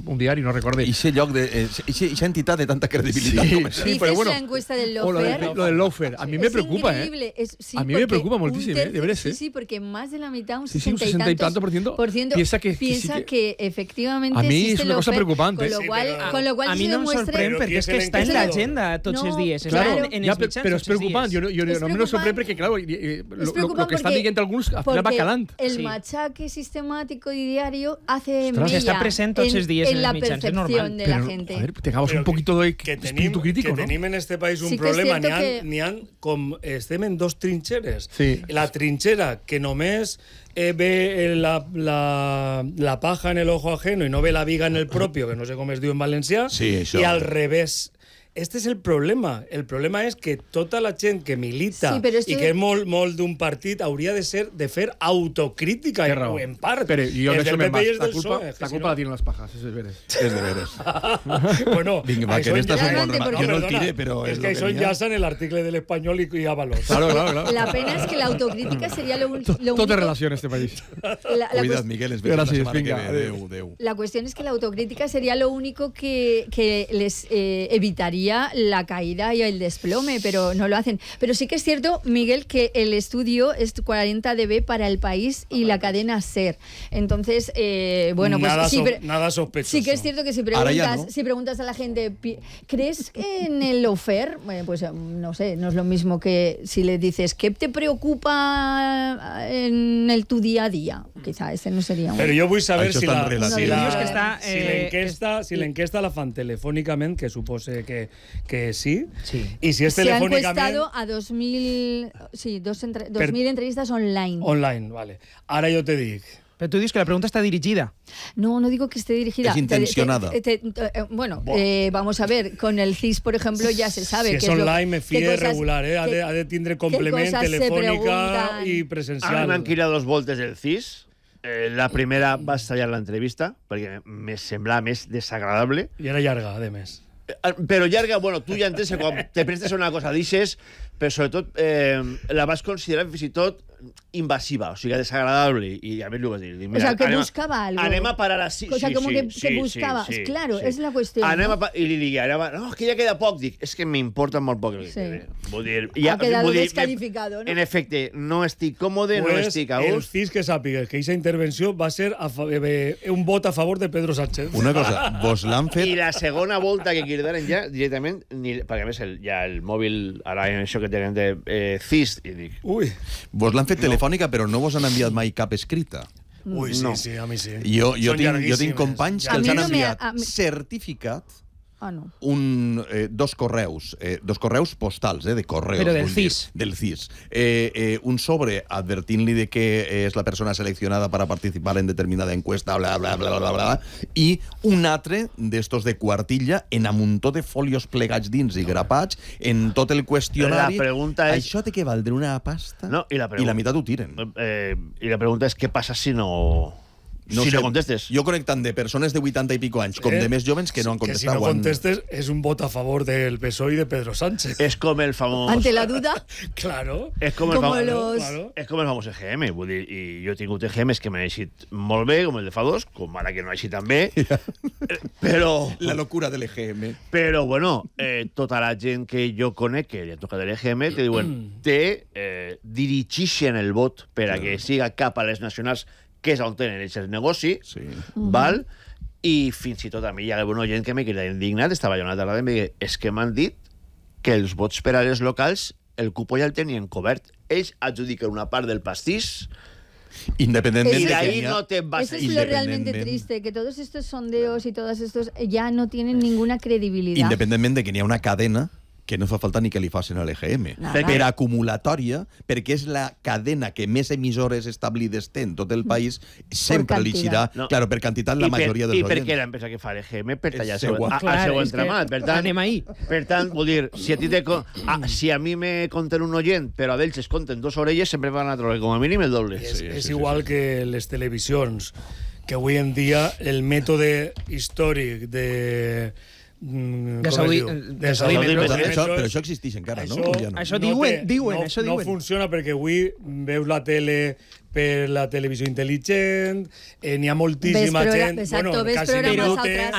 un diari, no recorde. Ixe lloc ixa entitat de tanta credibilitat com és. ¿Dices pero bueno, la encuesta del o Lawfare? lo del Lawfare. A mí me preocupa, increíble. Sí, a mí me porque preocupa un muchísimo, tercio, de veras, Sí, porque más de la mitad, un Sí, 60 un 60 y tanto por ciento piensa que efectivamente a mí existe es una cosa Lawfare, preocupante. con lo cual a mi se no em demuestra... sorprèn perquè és que està en l'agenda tots els dies. Claro, en ya, els mitjans pero es tots els preocupante. dies. Yo no me lo sorprende porque, claro, lo que están diciendo algunos al final va calando. El machaque sistemático y diario hace Ostras, mella està present tots els dies en la els mitjans, és percepción normal. de la gente. Joder, tengamos un poquito de espíritu crítico, que ¿no? tenim en este país un Sí que és problema. cierto que- N'hi ha com estem en dos trincheres. Sí. La trinchera que només ve la paja en el ojo ajeno y no ve la viga en el propio, que no sé com es diu en valencià, Sí, això. i al revés. Este és el problema. El problema és que tota la gent que milita Sí, però i que és molt d'un partit hauria de fer autocrítica, Té raó. en part. Pero yo Els en eso del me PP i els la del culpa, PSOE, que la si culpa no- la tienen las pajas, eso es veres. És de veres. Bueno, Vinga, va, que això en esta és un bon Realmente, remat. porque- Jo no el perdona, tire, però és és que lo això que n'hi ha. enllaça en el article del Espanyol i a Valors. Claro. La pena es que la autocrítica sería lo único... Todo te relaciona este país. Cuida't, Miguel, ens veiem la Gràcies, setmana que vinga, ve. Adéu. La cuestión es que la autocrítica sería lo único que les evitaría la caída y el desplome, pero no lo hacen. Pero sí que es cierto, Miguel, que el estudio es 40 dB para El País y la cadena SER. Entonces, bueno, pues nada sospechoso. sí que es cierto que si Ahora ya preguntas, no. si preguntas a la gente, ¿crees que en el Lawfare? Bueno, pues no sé, no es lo mismo que si le dices, ¿qué te preocupa en tu día a día? Quizá ese no sería un... Però jo vull saber Això si és tan relatiu. l'enquesta la fan telefònicament, que supose que sí, Sí. i si és Se ha telefònicament... encuestado a 2.000, sí, 2.000 entrevistas online. Online, vale. Ara jo te dic... Però tu dius que la pregunta està dirigida. No digo que esté dirigida. Es intencionada. Bueno, vamos a ver, con el CIS, por ejemplo, ya se sabe Si que és online, me fie regular, qué- ha de tindre complement cosas se telefònica preguntan. i A mi presencial. m'han cridat dos voltes del CIS. La primera va estallar l'entrevista, perquè me semblava més desagradable. I era llarga, a més. Però llarga, bueno, tu ja entens que quan te prestes a una cosa d'ixes, però sobretot la vas considerar fins i tot invasiva, o sigui, desagradable. I a mi ho vas dir. O sea, que buscaba algo. Anem a parar així. O sea, como que buscaba. Claro, es la cuestión. I li dic, no, que ja queda poc. Dic, és que m'importa molt poc el que Sí. quede. Vull dir, Ha quedado descalificado, ¿no? En efecte, no estic còmode, no estic a el gust. CIS que sàpiga que aquesta intervenció va ser un vot a favor de Pedro Sánchez. Una cosa, vos l'han fet... I la segona volta que cridaren ja, directament, perquè a més ja el mòbil, ara en això que tenen de CIS, i dic, Ui, Vos l'han fet telefònica, però no vos han enviat mai cap escrita. ui, sí, No. sí, a mi sí. Jo Són tinc llarguíssimes. companys que A els mi han no me ha- enviat a mi- certificat Ah, no. dos correus postals, de correus. Però del vull dir, CIS. Del CIS. Un sobre advertint-li de que és la persona seleccionada para participar en determinada encuesta, bla, bla, bla, bla, bla, i un altre d'estos de quartilla en un muntó de folios plegats dins i grapats en tot el qüestionari. La pregunta és- Això té que valdre una pasta? No, i la pregunta- I la meitat ho tiren. I la pregunta és què passa si no contestes. Jo conec tant de persones de 80 i pico anys com de més jovens que no han Que si contestat. no contestes és un vot a favor del PSOE i de Pedro Sánchez. És com el famós... Ante la duda, Claro. És com el como famós... los... Claro. És com el famós EGM, vull dir, i jo he tingut EGMs que m'han eixit molt bé, com el de fa dos, com ara que no ha eixit tan bé, però... La locura de l'EGM. Però, bueno, tota la gent que jo conec que li ha tocat l'EGM te diuen dirigixen el vot per a que siga cap a les nacionals, que és on tenen el negoci, Sí. val? I fins i tot a mi hi ha alguna gent que m'he quedat indignat, estava jo una tarda i em deia, és que m'han dit que els vots per a les locals el cupo ja el tenien cobert. Ells adjudiquen una part del pastís Independentment i de que d'ahí n'hi ha... no te vas... Eso es lo realmente triste, que todos estos sondeos y todos estos ya no tienen ninguna credibilidad. Independentment de que n'hi ha una cadena que no fa falta ni que li facin a l'EGM. Nada. Per acumulatòria, perquè és la cadena que més emissores establides té en tot el país, sempre li girà, No. claro, per quantitat, la majoria dels I per què oients. l'empresa que fa l'EGM per tallar És seua. al seu entramat. Per tant, anem ahí. per tant, vull dir, si a mi me compten un oient, però a d'ells es compten dos orelles, sempre van a trobar com a mínim el doble. És igual que les televisions, que avui en dia el mètode històric de Saudi- de Saudi Metro. Però això existeix encara, no? O ja no? Això diuen, això no diuen. funciona perquè avui veus la tele per la televisió intel·ligent, n'hi ha moltíssima gent... Exacto, ves quasi programes ningú a té- otras